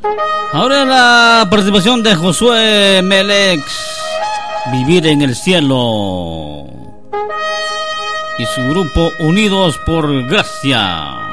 Ahora la participación de Josué Melex, Vivir en el Cielo, y su grupo Unidos por Gracia.